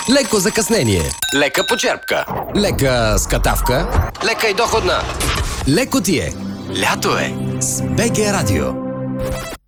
Леко закъснение. Лека почерпка. Лека скатавка. Лека и доходна. Леко ти е. Лято е. С БГ Радио.